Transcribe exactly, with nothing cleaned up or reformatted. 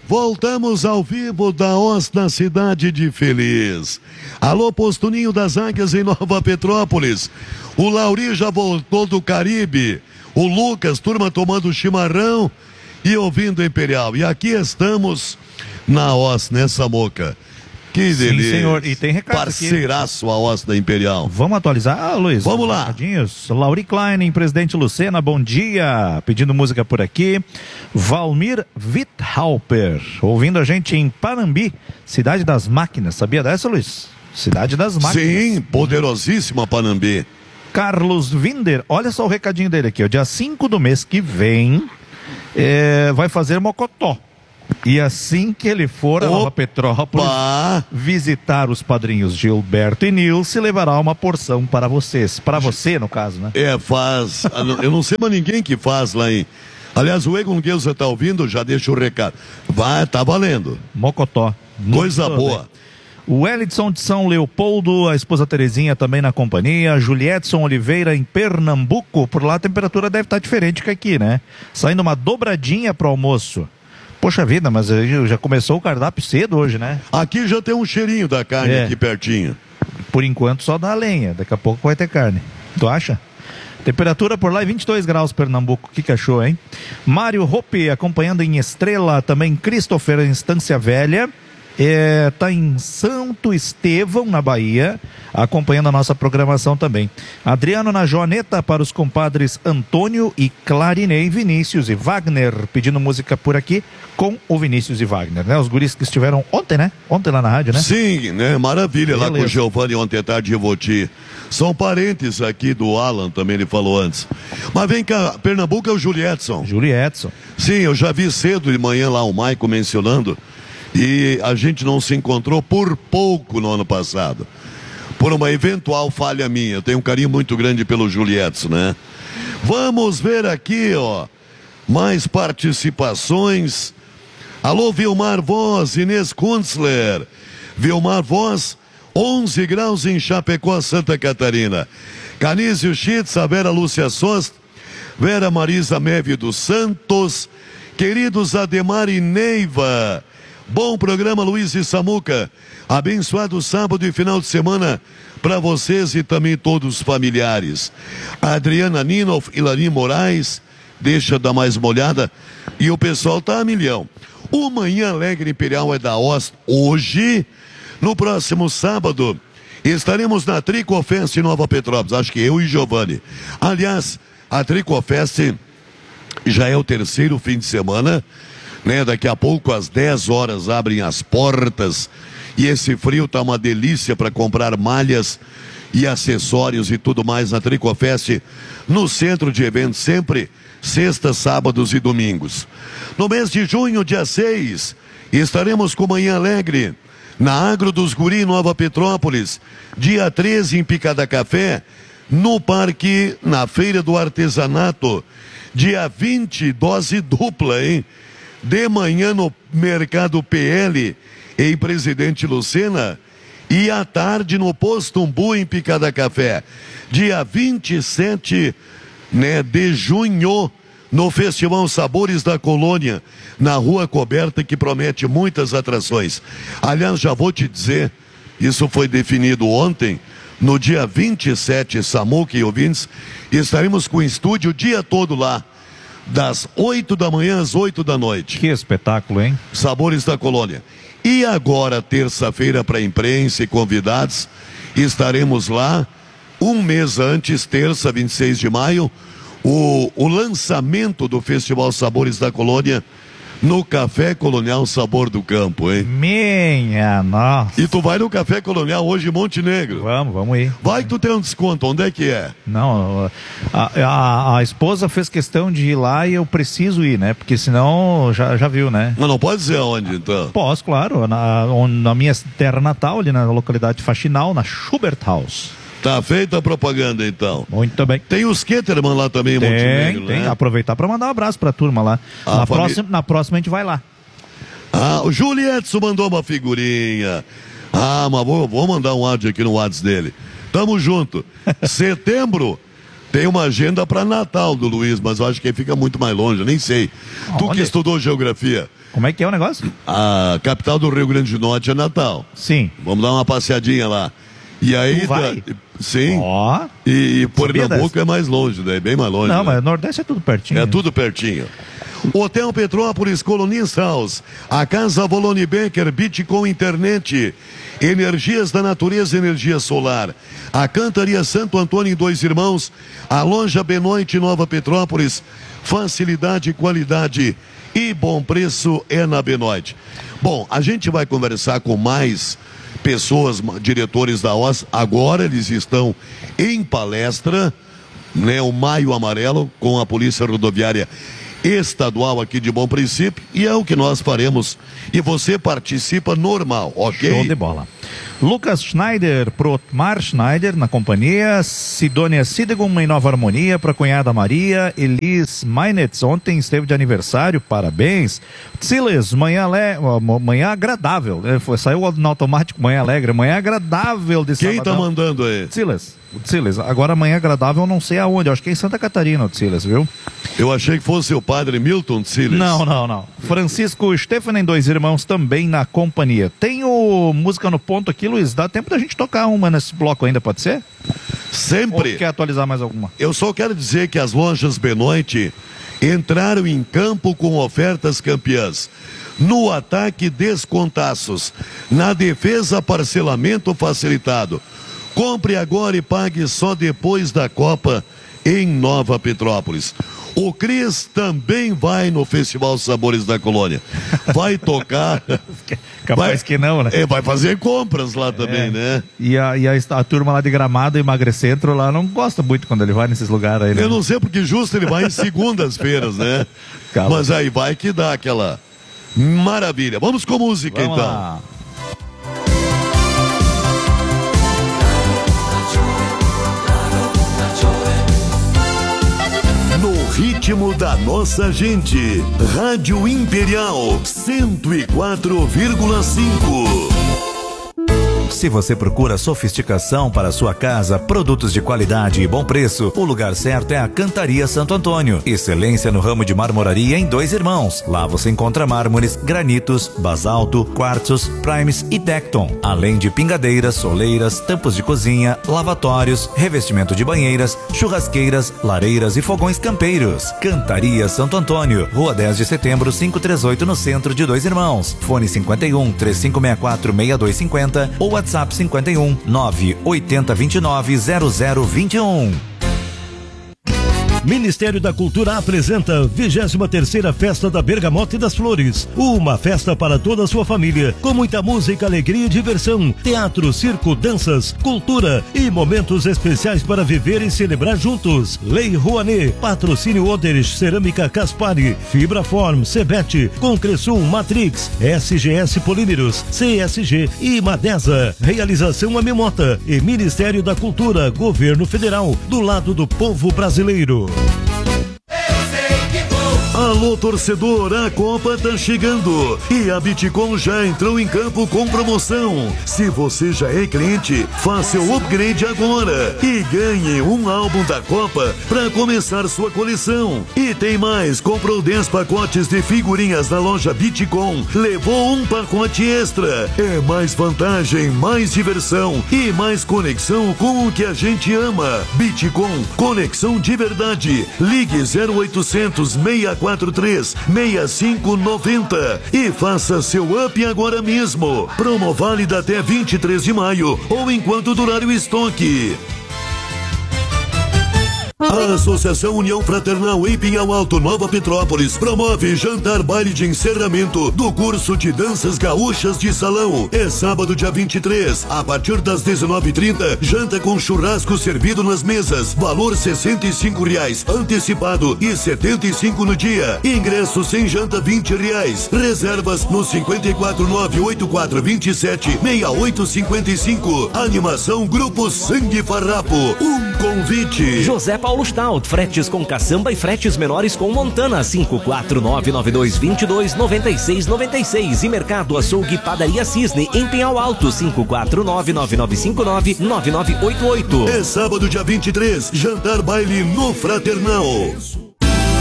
Voltamos ao vivo da Oz na cidade de Feliz. Alô, Postuninho das Águias em Nova Petrópolis. O Lauri já voltou do Caribe. O Lucas, turma tomando chimarrão e ouvindo Imperial. E aqui estamos na Oz, né, Samuca? Que delícia. Sim, senhor. E tem recado Parceiraço aqui. A Oz da Imperial. Vamos atualizar, ah, Luiz? Vamos lá. Recadinhos. Lauri Klein, em Presidente Lucena, bom dia. Pedindo música por aqui. Valmir Witthauper, ouvindo a gente em Panambi, Cidade das Máquinas. Sabia dessa, Luiz? Cidade das Máquinas. Sim, poderosíssima Panambi. Carlos Winder, olha só o recadinho dele aqui, ó. Dia cinco do mês que vem, é, vai fazer Mocotó. E assim que ele for a Opa! Nova Petrópolis visitar os padrinhos Gilberto e Nilce, levará uma porção para vocês. Para você, no caso, né? É, faz. Eu não sei mais ninguém que faz lá em. Aliás, o Egon Guilza tá ouvindo, já deixa o recado. Vai, tá valendo. Mocotó. Coisa boa. Bem. O Elidson de São Leopoldo, a esposa Terezinha também na companhia. Julietson Oliveira em Pernambuco. Por lá a temperatura deve estar diferente que aqui, né? Saindo uma dobradinha pro almoço. Poxa vida, mas já começou o cardápio cedo hoje, né? Aqui já tem um cheirinho da carne é. aqui pertinho. Por enquanto só da lenha, daqui a pouco vai ter carne. Tu acha? Temperatura por lá é vinte e dois graus, Pernambuco. O que, que achou, hein? Mário Hoppe acompanhando em Estrela, também Christopher em Estância Velha. É, tá em Santo Estevão, na Bahia, acompanhando a nossa programação também. Adriano na Joaneta para os compadres Antônio e Clarinei, Vinícius e Wagner, pedindo música por aqui com o Vinícius e Wagner, né? Os guris que estiveram ontem, né? Ontem lá na rádio, né? Sim, né? Maravilha. Beleza. Lá com o Giovanni ontem à tarde de Voti. São parentes aqui do Alan, também ele falou antes. Mas vem cá, Pernambuco é o Julietson. Julietson. Sim, eu já vi cedo de manhã lá o Maico mencionando. E a gente não se encontrou por pouco no ano passado. Por uma eventual falha minha. Eu tenho um carinho muito grande pelo Julietson, né? Vamos ver aqui, ó. Mais participações. Alô, Vilmar Voz, Inês Kunzler. Vilmar Voz, onze graus em Chapecó, Santa Catarina. Canísio Schitz, a Vera Lúcia Sost, Vera Marisa Meve dos Santos. Queridos Ademar e Neiva. Bom programa, Luiz e Samuca. Abençoado sábado e final de semana para vocês e também todos os familiares. A Adriana Ninoff e Lani Moraes, deixa dar mais uma olhada. E o pessoal tá a milhão. O Manhã Alegre Imperial é da Oz hoje. No próximo sábado, estaremos na Tricofest em Nova Petrópolis. Acho que eu e Giovanni. Aliás, a Tricofest já é o terceiro fim de semana. Né? Daqui a pouco às dez horas abrem as portas e esse frio tá uma delícia para comprar malhas e acessórios e tudo mais na Tricofest no centro de eventos, sempre sextas, sábados e domingos. No mês de junho, dia seis, estaremos com Manhã Alegre na Agro dos Guri, Nova Petrópolis. Dia treze em Picada Café, no Parque, na Feira do Artesanato. Dia vinte, dose dupla, hein? De manhã no Mercado P L em Presidente Lucena e à tarde no Posto Umbu em Picada Café. Dia vinte e sete, né, de junho no Festival Sabores da Colônia, na Rua Coberta, que promete muitas atrações. Aliás, já vou te dizer, isso foi definido ontem, no dia vinte e sete, Samuca e ouvintes, estaremos com o estúdio o dia todo lá. Das oito da manhã às oito da noite. Que espetáculo, hein? Sabores da Colônia. E agora, terça-feira, para a imprensa e convidados, estaremos lá, um mês antes, terça, vinte e seis de maio, o, o lançamento do Festival Sabores da Colônia no Café Colonial Sabor do Campo, hein? Minha nossa. E tu vai no Café Colonial hoje em Montenegro? Vamos, vamos ir. Vai que tu tem um desconto, onde é que é? Não, a, a, a esposa fez questão de ir lá e eu preciso ir, né? Porque senão, já, já viu, né? Mas não pode dizer onde, então? Posso, claro. Na, na minha terra natal, ali na localidade Faxinal, na Schubert House. Tá feita a propaganda, então. Muito bem. Tem os Ketterman lá também em tem, Montenegro, tem. né? Aproveitar para mandar um abraço pra turma lá. A na, famí... próxima, na próxima a gente vai lá. Ah, o Julietson mandou uma figurinha. Ah, mas vou, vou mandar um áudio aqui no WhatsApp dele. Tamo junto. Setembro, Tem uma agenda para Natal do Luiz, mas eu acho que fica muito mais longe, eu nem sei. Aonde? Tu que estudou geografia. Como é que é o negócio? A capital do Rio Grande do Norte é Natal. Sim. Vamos dar uma passeadinha lá. E aí, Tu vai? da... sim. Ó. E, e Sabia Pernambuco dessa? é mais longe, né? É bem mais longe. Não, né? mas o Nordeste é tudo pertinho. É tudo pertinho. Hotel Petrópolis Colonies House, a Casa Volone Becker, Bitcoin Internet, Energias da Natureza, Energia Solar, a Cantaria Santo Antônio em Dois Irmãos, a Loja Benoite Nova Petrópolis, facilidade, qualidade e bom preço é na Benoite. Bom, a gente vai conversar com mais pessoas, diretores da O S, agora eles estão em palestra, né, o Maio Amarelo com a Polícia Rodoviária Estadual aqui de Bom Princípio, e é o que nós faremos, e você participa normal, ok? Show de bola. Lucas Schneider pro Otmar Schneider na companhia, Sidônia Sidegum em Nova Harmonia para a cunhada Maria, Elis Mainetz ontem esteve de aniversário, parabéns. Siles, manhã, le... manhã agradável, né? Foi, saiu no automático, manhã alegre, manhã agradável de Quem sabadão. tá mandando aí? Siles, Siles, agora manhã agradável não sei aonde, acho que é em Santa Catarina o Siles, viu? Eu achei que fosse o padre Milton Siles. Não, não, não. Francisco Stefano em Dois Irmãos também na companhia. Tem o Música no Ponto aqui, Luiz, dá tempo da gente tocar uma nesse bloco ainda, pode ser? Sempre. Ou quer atualizar mais alguma? Eu só quero dizer que as lojas Benoite entraram em campo com ofertas campeãs. No ataque, descontaços. Na defesa, parcelamento facilitado. Compre agora e pague só depois da Copa em Nova Petrópolis. O Cris também vai no Festival Sabores da Colônia. Vai tocar. Capaz vai, que não, né? É, vai fazer compras lá também, É. né? E, a, e a, a turma lá de Gramado e Emagrecentro lá não gosta muito quando ele vai nesses lugares aí, né? Eu não sei porque justo ele vai em segundas-feiras, né? Calma. Mas aí vai que dá aquela maravilha. Vamos com música, Vamos então. lá. No ritmo da nossa gente, Rádio Imperial cento e quatro vírgula cinco. Se você procura sofisticação para sua casa, produtos de qualidade e bom preço, o lugar certo é a Cantaria Santo Antônio. Excelência no ramo de marmoraria em Dois Irmãos. Lá você encontra mármores, granitos, basalto, quartzos, primes e tecton. Além de pingadeiras, soleiras, tampos de cozinha, lavatórios, revestimento de banheiras, churrasqueiras, lareiras e fogões campeiros. Cantaria Santo Antônio, Rua dez de Setembro, quinhentos e trinta e oito, no centro de Dois Irmãos. Fone cinquenta e um, três cinco seis quatro, seis dois cinco zero ou WhatsApp cinquenta e um, nove oito zero dois nove, zero zero dois um. Ministério da Cultura apresenta vigésima terceira Festa da Bergamota e das Flores. Uma festa para toda a sua família, com muita música, alegria e diversão, teatro, circo, danças, cultura e momentos especiais para viver e celebrar juntos. Lei Rouanet, patrocínio Oderich, Cerâmica Caspari, Fibraform, Cebet, Concresul, Matrix, S G S Polímeros, C S G e Madesa. Realização Amemota e Ministério da Cultura, Governo Federal, do lado do povo brasileiro. Alô, torcedor, a Copa tá chegando e a Bitcom já entrou em campo com promoção. Se você já é cliente, faça o upgrade agora e ganhe um álbum da Copa para começar sua coleção. E tem mais, comprou dez pacotes de figurinhas na loja Bitcom, levou um pacote extra. É mais vantagem, mais diversão e mais conexão com o que a gente ama. Bitcom, conexão de verdade. Ligue zero oitocentos, seis quatro três, seis cinco nove zero e faça seu up agora mesmo. Promo válida até vinte e três de maio ou enquanto durar o estoque. A Associação União Fraternal em Pinhal Alto, Nova Petrópolis, promove jantar baile de encerramento do curso de danças gaúchas de salão. É sábado, dia vinte e três, a partir das dezenove e trinta, janta com churrasco servido nas mesas. Valor sessenta e cinco reais antecipado e setenta e cinco no dia. Ingresso sem janta vinte reais. Reservas no cinco quatro nove oito quatro dois sete, seis oito cinco cinco. Animação Grupo Sangue Farrapo. Um convite. José Paulo Stout, fretes com caçamba e fretes menores com Montana, cinco quatro nove nove dois dois dois nove seis nove seis. E Mercado Açougue Padaria Cisne, em Pinhal Alto, cinco quatro nove nove nove cinco nove nove nove oito oito. É sábado, dia vinte e três, jantar baile no Fraternal.